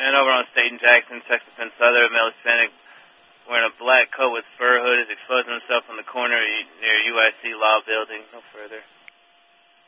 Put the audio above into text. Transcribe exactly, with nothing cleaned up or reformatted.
And over on State and Jackson, Texas Penn Southern, male Hispanic wearing a black coat with fur hood is exposing himself on the corner near U I C Law Building. No further.